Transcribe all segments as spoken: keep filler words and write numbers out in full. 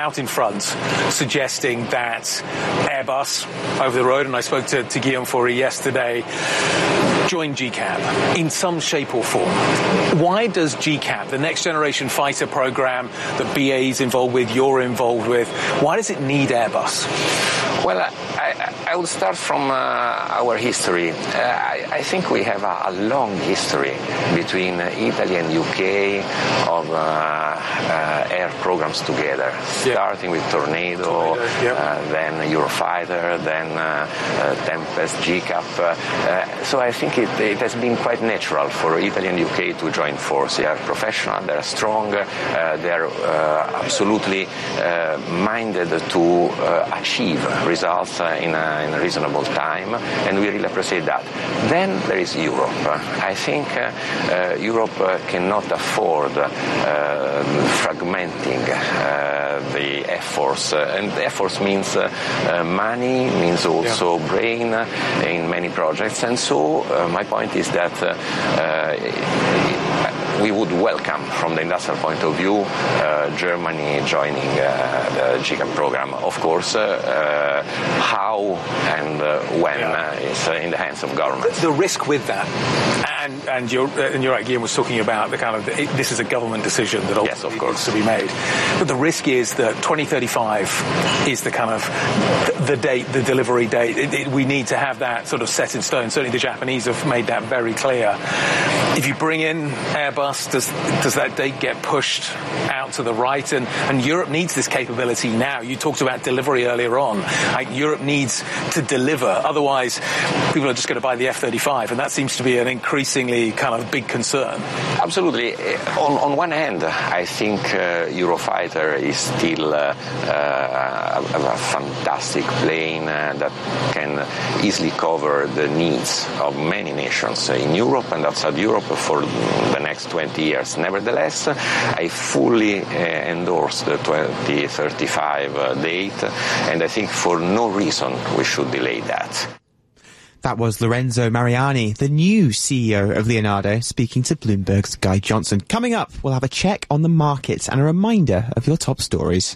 out in front suggesting that Airbus over the road, and I spoke to, to Guillaume Faury yesterday, join G CAP in some shape or form. Why does G CAP, the next generation fighter program that B A E is involved with, you're involved with, why does it need Airbus? Well, I, I will start from uh, our history. Uh, I, I think we have a, a long history between uh, Italy and U K of uh, uh, air programs together, yeah. starting with Tornado, Tornado yep. uh, then Eurofighter, then uh, uh, Tempest, G CAP. Uh, uh, so I think it, it has been quite natural for Italy and U K to join forces. They are professional, they are strong, uh, they are uh, absolutely uh, minded to uh, achieve results uh, in, a, in a reasonable time, and we really appreciate that. Then there is Europe. Uh, I think uh, uh, Europe uh, cannot afford uh, fragmenting uh, the efforts, uh, and efforts means uh, uh, money, means also yeah. brain uh, in many projects, and so uh, my point is that uh, uh, we would welcome, from the industrial point of view, uh, Germany joining uh, the G CAP program. Of course, uh, uh, how and uh, when yeah. uh, is uh, in the hands of governments. The risk with that, and and you're, and you're right, Guillaume was talking about the kind of, it, this is a government decision that ultimately yes, of course. needs to be made. But the risk is that twenty thirty-five is the kind of the, the date, the delivery date. It, it, we need to have that sort of set in stone. Certainly the Japanese have made that very clear. If you bring in Airbus, does does that date get pushed out to the right? And, and Europe needs this capability now. You talked about delivery earlier on. Like, Europe needs to deliver. Otherwise, people are just going to buy the F thirty-five, and that seems to be an increasingly kind of big concern. Absolutely. On, on one hand, I think uh, Eurofighter is still uh, uh, a, a fantastic plane uh, that can easily cover the needs of many nations in Europe and outside Europe for the next twenty years. Nevertheless, I fully uh, endorse the twenty thirty-five uh, date, and I think for no reason we should delay that. That was Lorenzo Mariani, the new C E O of Leonardo, speaking to Bloomberg's Guy Johnson. Coming up, we'll have a check on the markets and a reminder of your top stories.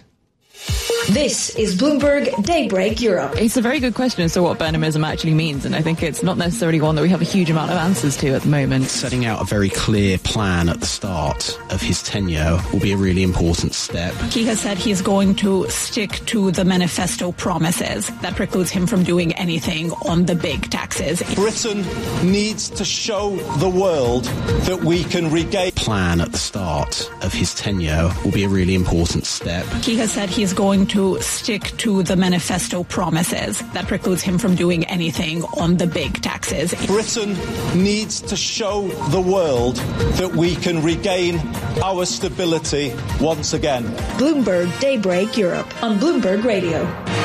This is Bloomberg Daybreak Europe. It's a very good question as to what Burnhamism actually means, and I think it's not necessarily one that we have a huge amount of answers to at the moment. Setting out a very clear plan at the start of his tenure will be a really important step. He has said he's going to stick to the manifesto promises. That precludes him from doing anything on the big taxes. Britain needs to show the world that we can regain... Plan at the start of his tenure will be a really important step. He has said he's going to stick to the manifesto promises. That precludes him from doing anything on the big taxes. Britain needs to show the world that we can regain our stability once again. Bloomberg Daybreak Europe on Bloomberg Radio.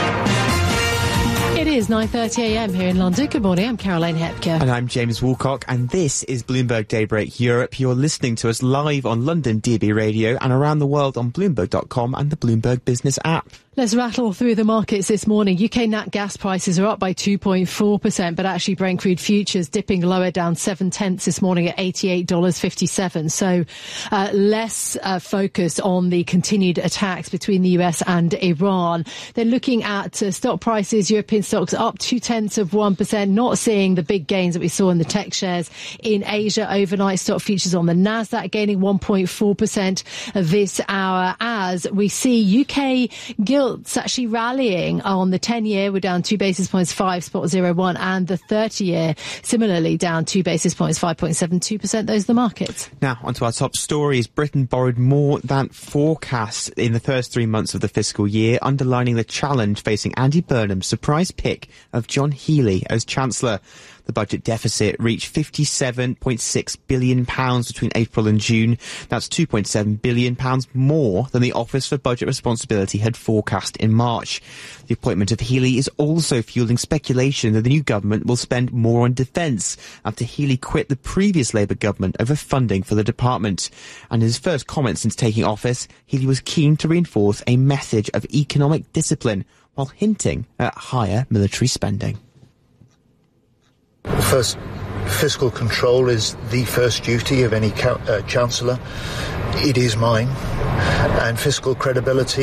It is nine thirty a m here in London. Good morning, I'm Caroline Hepker. And I'm James Woolcock, and this is Bloomberg Daybreak Europe. You're listening to us live on London D B Radio and around the world on Bloomberg dot com and the Bloomberg Business app. Let's rattle through the markets this morning. U K nat gas prices are up by two point four percent, but actually Brent crude futures dipping lower, down seven tenths this morning at eighty-eight dollars fifty-seven. So uh, less uh, focus on the continued attacks between the U S and Iran. They're looking at uh, stock prices, European stocks up two tenths of one percent, not seeing the big gains that we saw in the tech shares in Asia overnight. Stock futures on the Nasdaq gaining one point four percent this hour as we see U K gilt It's actually rallying on the ten-year. We're down two basis points, five point zero one, and the thirty-year similarly down two basis points, five point seven two percent. Those are the markets. Now, onto our top stories. Britain borrowed more than forecast in the first three months of the fiscal year, underlining the challenge facing Andy Burnham's surprise pick of John Healey as Chancellor. The budget deficit reached fifty-seven point six billion pounds between April and June. That's two point seven billion pounds more than the Office for Budget Responsibility had forecast in March. The appointment of Healey is also fueling speculation that the new government will spend more on defence after Healey quit the previous Labour government over funding for the department. And in his first comment since taking office, Healey was keen to reinforce a message of economic discipline while hinting at higher military spending. First, fiscal control is the first duty of any uh, Chancellor. It is mine. And fiscal credibility